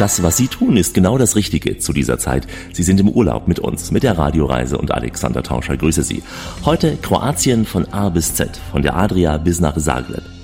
das, was Sie tun, ist genau das Richtige zu dieser Zeit. Sie sind im Urlaub mit uns, mit der Radioreise und Alexander Tauscher. Grüße Sie. Heute Kroatien von A bis Z, von der Adria bis nach Zagreb.